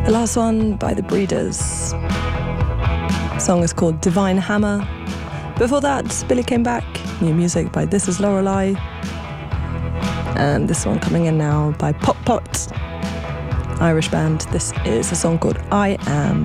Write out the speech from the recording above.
The last one by The Breeders. The song is called Divine Hammer. Before that, Billy Came Back, new music by This Is Lorelei. And this one coming in now by Pop Pot, Irish band. This is a song called I Am.